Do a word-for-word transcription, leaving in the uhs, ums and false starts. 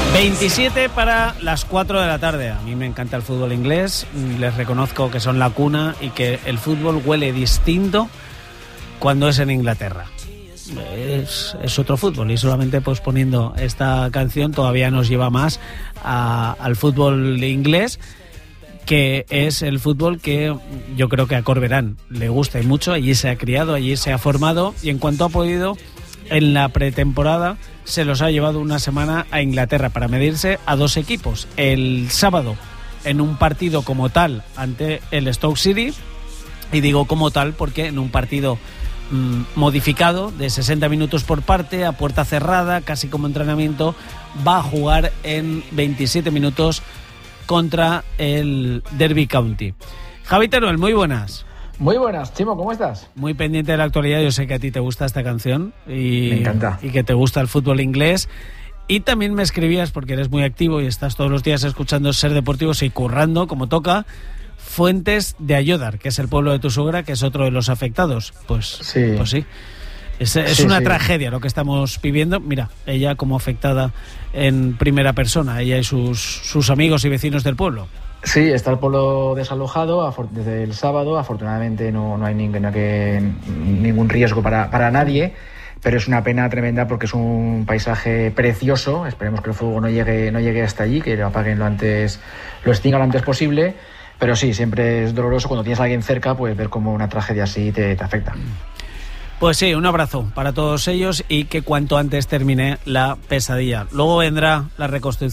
veintisiete para las cuatro de la tarde. A mí me encanta el fútbol inglés. Les reconozco que son la cuna y que el fútbol huele distinto cuando es en Inglaterra. Es, es otro fútbol, y solamente pues poniendo esta canción todavía nos lleva más a, al fútbol inglés, que es el fútbol que yo creo que a Corberán le gusta y mucho. Allí se ha criado, allí se ha formado, y en cuanto ha podido, en la pretemporada se los ha llevado una semana a Inglaterra para medirse a dos equipos. El sábado en un partido como tal ante el Stoke City, y digo como tal porque en un partido mmm, modificado de sesenta minutos por parte, a puerta cerrada, casi como entrenamiento, va a jugar en veintisiete minutos contra el Derby County. Javi Teruel, muy buenas. Muy buenas, Chimo, ¿cómo estás? Muy pendiente de la actualidad. Yo sé que a ti te gusta esta canción y, me encanta. Y que te gusta el fútbol inglés. Y también me escribías, porque eres muy activo y estás todos los días escuchando Ser Deportivos y currando como toca, Fuentes de Ayodar, que es el pueblo de tu suegra, que es otro de los afectados. Pues sí. Pues sí. Es, es sí, una sí. tragedia lo que estamos viviendo. Mira, ella como afectada en primera persona, ella y sus, sus amigos y vecinos del pueblo. Sí, está el pueblo desalojado desde el sábado. Afortunadamente no, no hay ningún, que, ningún riesgo para, para nadie, pero es una pena tremenda porque es un paisaje precioso. Esperemos que el fuego no llegue, no llegue hasta allí, que lo apaguen lo antes, lo extingan lo antes posible. Pero sí, siempre es doloroso cuando tienes a alguien cerca, pues ver cómo una tragedia así te, te afecta. Pues sí, un abrazo para todos ellos y que cuanto antes termine la pesadilla. Luego vendrá la reconstrucción